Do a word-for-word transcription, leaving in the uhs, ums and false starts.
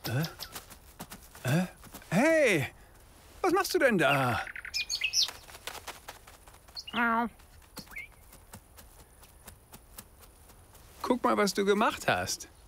Äh? Äh? Hey, was machst du denn da? Guck mal, was du gemacht hast.